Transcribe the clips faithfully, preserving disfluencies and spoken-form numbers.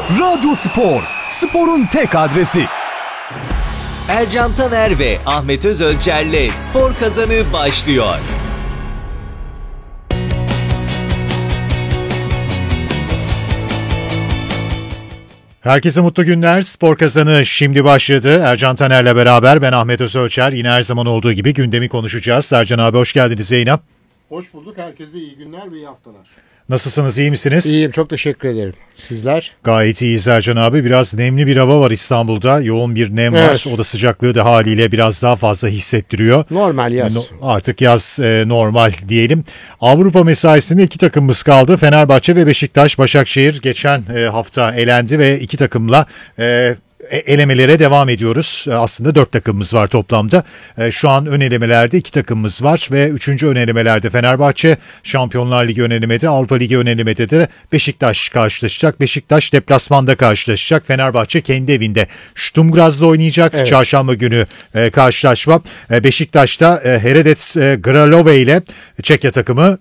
Radyo Spor, sporun tek adresi. Ercan Taner ve Ahmet Özölçer'le Spor Kazanı başlıyor. Herkese mutlu günler. Spor Kazanı şimdi başladı. Ercan Taner'le beraber ben Ahmet Özölçer. Yine her zaman olduğu gibi gündemi konuşacağız. Ercan abi hoş geldiniz. Zeynep. Hoş bulduk. Herkese iyi günler ve iyi haftalar. Nasılsınız, iyi misiniz? İyiyim, çok teşekkür ederim. Sizler? Gayet iyiyiz Ercan abi. Biraz nemli bir hava var İstanbul'da. Yoğun bir nem Evet. var. O da sıcaklığı da haliyle biraz daha fazla hissettiriyor. Normal yaz. No, artık yaz e, normal diyelim. Avrupa mesaisinde iki takımımız kaldı. Fenerbahçe ve Beşiktaş. Başakşehir geçen e, hafta elendi ve iki takımla e, elemelere devam ediyoruz. Aslında dört takımımız var toplamda. Şu an ön elemelerde iki takımımız var ve üçüncü ön elemelerde Fenerbahçe, Şampiyonlar Ligi ön elemede, Avrupa Ligi ön elemede de Beşiktaş karşılaşacak. Beşiktaş deplasmanda karşılaşacak. Fenerbahçe kendi evinde Sturm Graz'la oynayacak. Evet. Çarşamba günü karşılaşma. Beşiktaş'ta Heredec Kralove ile Çekya takımı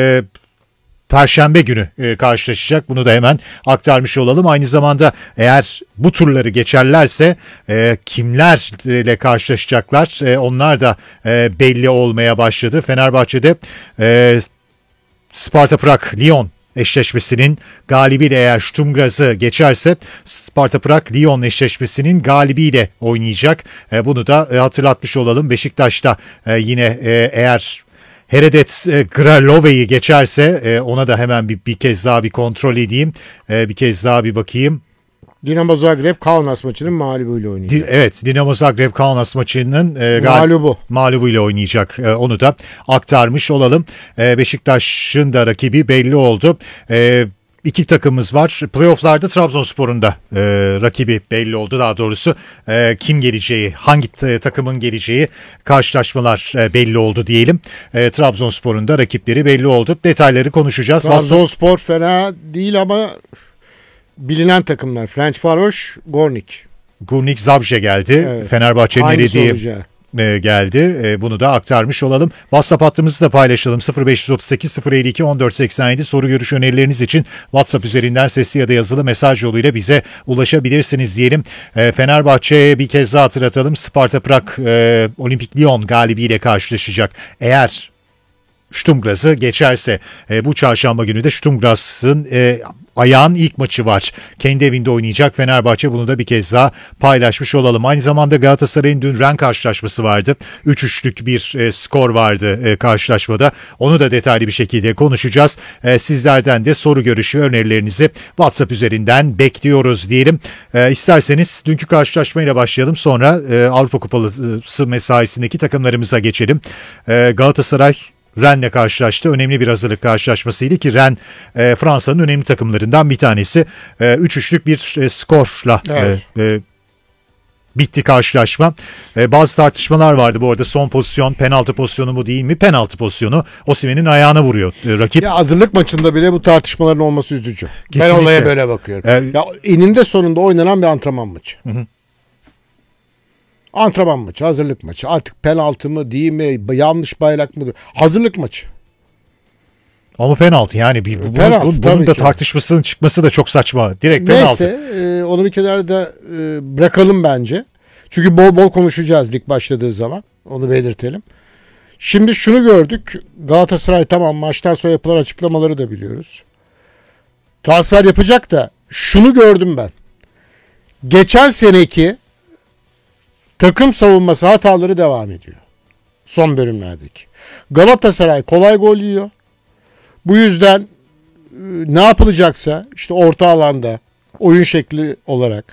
Perşembe günü e, karşılaşacak. Bunu da hemen aktarmış olalım. Aynı zamanda eğer bu turları geçerlerse e, kimlerle karşılaşacaklar e, onlar da e, belli olmaya başladı. Fenerbahçe'de e, Sparta Prag-Lyon eşleşmesinin galibiyle eğer Sturm Graz'ı geçerse Sparta Prag-Lyon eşleşmesinin galibiyle oynayacak. E, bunu da e, hatırlatmış olalım. Beşiktaş'ta e, yine e, eğer Heredec Kralove'yi geçerse ona da hemen bir, bir kez daha bir kontrol edeyim. Bir kez daha bir bakayım. Dinamo Zagreb Kaunas maçının mağlubuyla oynayacak. Di, evet, Dinamo Zagreb Kaunas maçının e, mağlubu. mağlubuyla oynayacak. E, onu da aktarmış olalım. E, Beşiktaş'ın da rakibi belli oldu. E, İki takımımız var. Playoff'larda Trabzonspor'un da e, rakibi belli oldu. Daha doğrusu e, kim geleceği, hangi t- takımın geleceği karşılaşmalar e, belli oldu diyelim. E, Trabzonspor'un da rakipleri belli oldu. Detayları konuşacağız. Trabzonspor fena değil ama bilinen takımlar. Ferencvaros, Gornik. Gurnik Zabrze geldi. Evet. Fenerbahçe'nin elediği geldi. Bunu da aktarmış olalım. WhatsApp hattımızı da paylaşalım. sıfır beş otuz sekiz sıfır elli iki on dört seksen yedi soru görüş önerileriniz için WhatsApp üzerinden sesli ya da yazılı mesaj yoluyla bize ulaşabilirsiniz diyelim. Fenerbahçe'ye bir kez daha hatırlatalım. Sparta Prag e, Olimpik Lyon galibiyle karşılaşacak. Eğer Sturm Graz'ı geçerse e, bu çarşamba günü de Sturm Graz'ın e, ayağın ilk maçı var. Kendi evinde oynayacak Fenerbahçe, bunu da bir kez daha paylaşmış olalım. Aynı zamanda Galatasaray'ın dün Rennes karşılaşması vardı. üç üçlük bir e, skor vardı e, karşılaşmada. Onu da detaylı bir şekilde konuşacağız. E, sizlerden de soru görüşü ve önerilerinizi WhatsApp üzerinden bekliyoruz diyelim. E, isterseniz dünkü karşılaşmayla başlayalım. Sonra e, Avrupa Kupası mesaisindeki takımlarımıza geçelim. E, Galatasaray Rennes'le karşılaştı. Önemli bir hazırlık karşılaşmasıydı ki Rennes e, Fransa'nın önemli takımlarından bir tanesi. E, üç üçlük bir e, skorla evet. e, e, bitti karşılaşma. E, bazı tartışmalar vardı bu arada. Son pozisyon penaltı pozisyonu mu değil mi? Penaltı pozisyonu. Osimhen'in ayağına vuruyor e, rakip. Ya hazırlık maçında bile bu tartışmaların olması üzücü. Kesinlikle. Ben olaya böyle bakıyorum. E, ya eninde sonunda oynanan bir antrenman maçı. Hı hı. Antrenman maçı, hazırlık maçı. Artık penaltı mı değil mi, yanlış bayrak mı? Hazırlık maçı. Ama penaltı yani. Bir, bu, penaltı, bunun, bunun da tartışmasının çıkması da çok saçma. Direkt penaltı. Neyse e, onu bir kenarda e, bırakalım bence. Çünkü bol bol konuşacağız lig başladığı zaman. Onu belirtelim. Şimdi şunu gördük. Galatasaray tamam, maçtan sonra yapılan açıklamaları da biliyoruz. Transfer yapacak da şunu gördüm ben. Geçen seneki takım savunması hataları devam ediyor. Son bölümlerdeki. Galatasaray kolay gol yiyor. Bu yüzden ne yapılacaksa işte orta alanda oyun şekli olarak,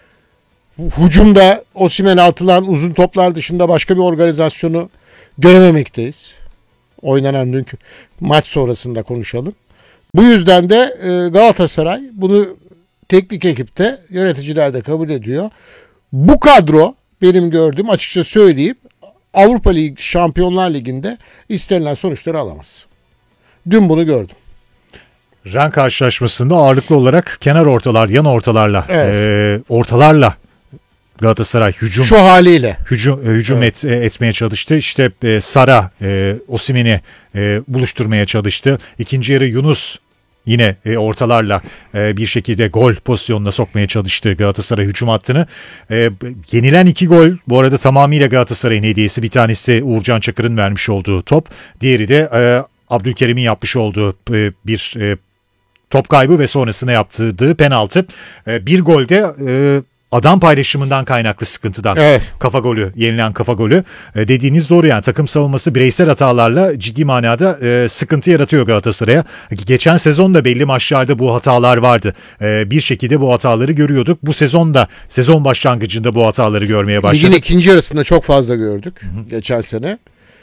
hücumda Osimhen'e atılan uzun toplar dışında başka bir organizasyonu görememekteyiz. Oynanan dünkü maç sonrasında konuşalım. Bu yüzden de Galatasaray bunu teknik ekipte, yöneticiler de kabul ediyor. Bu kadro benim gördüğüm, açıkça söyleyeyim, Avrupa Ligi, Şampiyonlar Ligi'nde istenilen sonuçları alamaz. Dün bunu gördüm. Rennes karşılaşmasında ağırlıklı olarak kenar ortalar, yan ortalarla, evet. e, ortalarla Galatasaray hücum şu haliyle hücum hücum evet. et, etmeye çalıştı. İşte e, Sara, e, Osimhen'i e, buluşturmaya çalıştı. İkinci yarı Yunus yine e, ortalarla e, bir şekilde gol pozisyonuna sokmaya çalıştı Galatasaray hücum hattını. E, yenilen iki gol bu arada tamamıyla Galatasaray'ın hediyesi. Bir tanesi Uğurcan Çakır'ın vermiş olduğu top. Diğeri de e, Abdülkerim'in yapmış olduğu e, bir e, top kaybı ve sonrasında yaptığı penaltı. E, bir golde e, adam paylaşımından kaynaklı sıkıntıdan Evet. kafa golü, yenilen kafa golü. E, dediğiniz doğru, yani takım savunması bireysel hatalarla ciddi manada e, sıkıntı yaratıyor Galatasaray'a. Geçen sezon da belli maçlarda bu hatalar vardı. E, bir şekilde bu hataları görüyorduk. Bu sezon da sezon başlangıcında bu hataları görmeye başladık. Ligin ikinci yarısında çok fazla gördük hı hı. geçen sene.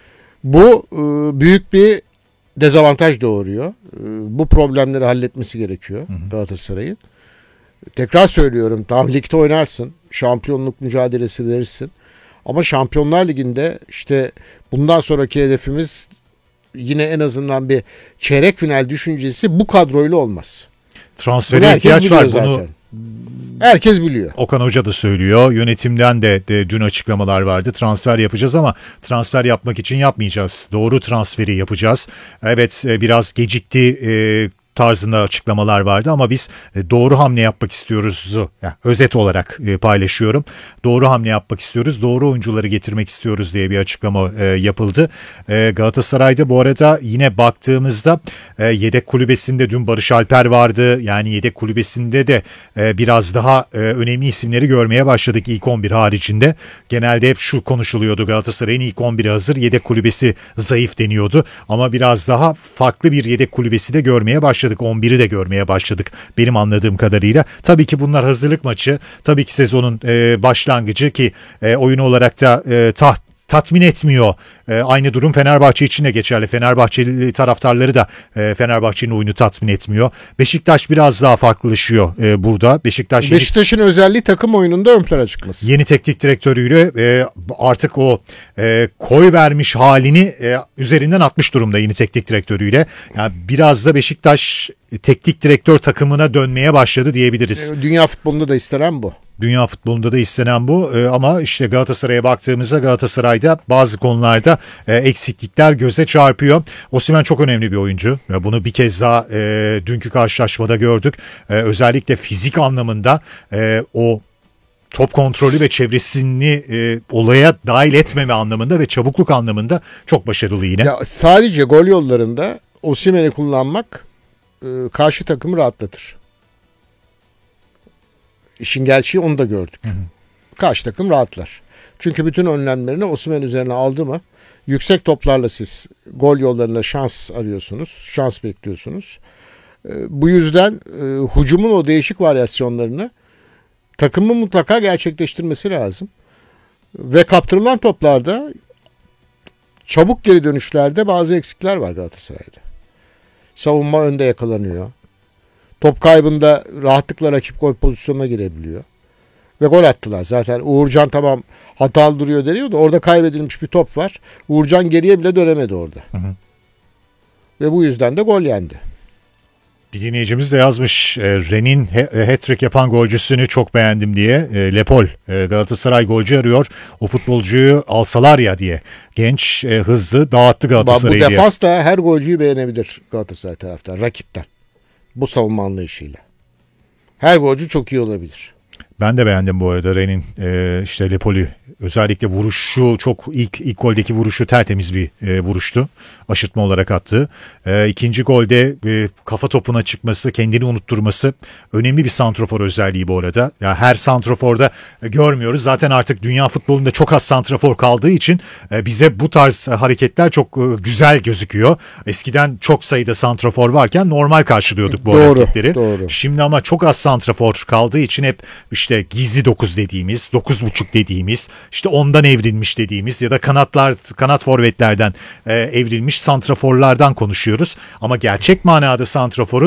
Bu e, büyük bir dezavantaj doğuruyor. E, bu problemleri halletmesi gerekiyor hı hı. Galatasaray'ın. Tekrar söylüyorum, tam ligde oynarsın, şampiyonluk mücadelesi verirsin. Ama Şampiyonlar Ligi'nde işte bundan sonraki hedefimiz yine en azından bir çeyrek final düşüncesi bu kadroyla olmaz. Transfere ihtiyaç var. Zaten. Bunu herkes biliyor. Okan Hoca da söylüyor. Yönetimden de, de dün açıklamalar vardı. Transfer yapacağız ama transfer yapmak için yapmayacağız. Doğru transferi yapacağız. Evet, biraz gecikti e, tarzında açıklamalar vardı ama biz doğru hamle yapmak istiyoruz. Yani özet olarak paylaşıyorum. Doğru hamle yapmak istiyoruz. Doğru oyuncuları getirmek istiyoruz diye bir açıklama yapıldı. Galatasaray'da bu arada yine baktığımızda yedek kulübesinde dün Barış Alper vardı. Yani yedek kulübesinde de biraz daha önemli isimleri görmeye başladık ilk on bir haricinde. Genelde hep şu konuşuluyordu: Galatasaray'ın ilk on biri hazır, yedek kulübesi zayıf deniyordu. Ama biraz daha farklı bir yedek kulübesi de görmeye başladık. on biri de görmeye başladık benim anladığım kadarıyla. Tabii ki bunlar hazırlık maçı. Tabii ki sezonun e, başlangıcı ki e, oyun olarak da e, taht tatmin etmiyor. E, aynı durum Fenerbahçe için de geçerli. Fenerbahçeli taraftarları da e, Fenerbahçe'nin oyunu tatmin etmiyor. Beşiktaş biraz daha farklılaşıyor e, burada. Beşiktaş Beşiktaş'ın yeni, özelliği takım oyununda ön plana çıkması. Yeni teknik direktörüyle e, artık o e, koy vermiş halini e, üzerinden atmış durumda yeni teknik direktörüyle. Yani biraz da Beşiktaş teknik direktör takımına dönmeye başladı diyebiliriz. Dünya futbolunda da istenen bu. Dünya futbolunda da istenen bu ee, ama işte Galatasaray'a baktığımızda Galatasaray'da bazı konularda e, eksiklikler göze çarpıyor. Osimhen çok önemli bir oyuncu. Bunu bir kez daha e, dünkü karşılaşmada gördük. E, özellikle fizik anlamında e, o top kontrolü ve çevresini e, olaya dahil etmeme anlamında ve çabukluk anlamında çok başarılı yine. Ya, sadece gol yollarında Osimhen'i kullanmak e, karşı takımı rahatlatır. İşin gerçeği onu da gördük. Hı hı. Karşı takım rahatlar. Çünkü bütün önlemlerini Osimhen üzerine aldı mı yüksek toplarla siz gol yollarında şans arıyorsunuz. Şans bekliyorsunuz. E, bu yüzden e, hücumun o değişik varyasyonlarını takımın mutlaka gerçekleştirmesi lazım. Ve kaptırılan toplarda çabuk geri dönüşlerde bazı eksikler var Galatasaray'da. Savunma önde yakalanıyor. Top kaybında rahatlıkla rakip gol pozisyonuna girebiliyor. Ve gol attılar. Zaten Uğurcan tamam hatalı duruyor deniyor da orada kaybedilmiş bir top var. Uğurcan geriye bile dönemedi orada. Hı hı. Ve bu yüzden de gol yendi. Bir dinleyicimiz de yazmış, e, Ren'in hat-trick yapan golcüsünü çok beğendim diye. E, Lepol e, Galatasaray golcü arıyor. O futbolcuyu alsalar ya diye. Genç, e, hızlı, dağıttı Galatasaray'ı diye. Bu defans da her golcüyü beğenebilir Galatasaray taraftar, rakipten. Bu savunma anlayışıyla. Her golcü çok iyi olabilir. Ben de beğendim bu arada Ren'in e, işte Lepol'ü. Özellikle vuruşu çok ilk ilk goldeki vuruşu tertemiz bir e, vuruştu. Aşırtma olarak attı. E, ikinci golde e, kafa topuna çıkması, kendini unutturması önemli bir santrafor özelliği bu arada. Yani her santraforda e, görmüyoruz. Zaten artık dünya futbolunda çok az santrafor kaldığı için e, bize bu tarz hareketler çok e, güzel gözüküyor. Eskiden çok sayıda santrafor varken normal karşılıyorduk bu doğru, hareketleri. Doğru. Şimdi ama çok az santrafor kaldığı için hep işte gizli dokuz dediğimiz, dokuz buçuk dediğimiz, İşte ondan evrilmiş dediğimiz ya da kanatlar kanat forvetlerden e, evrilmiş santraforlardan konuşuyoruz. Ama gerçek manada santraforu